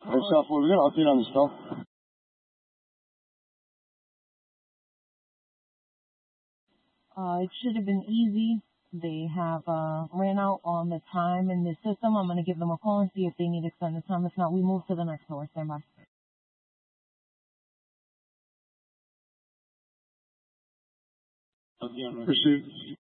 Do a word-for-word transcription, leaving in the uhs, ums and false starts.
First off, what are we going to update on the stuff? Uh, it should have been easy. They have uh, ran out on the time in the system. I'm going to give them a call and see if they need to extend the time. If not, we move to the next floor. Stand by. Pursuit.